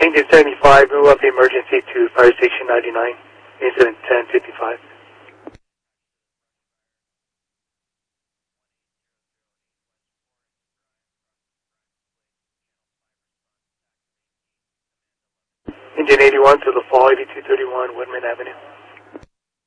Engine 75, move up the emergency to Fire Station 99, incident 1055. Engine 81 to the fall, 8231 Woodman Avenue.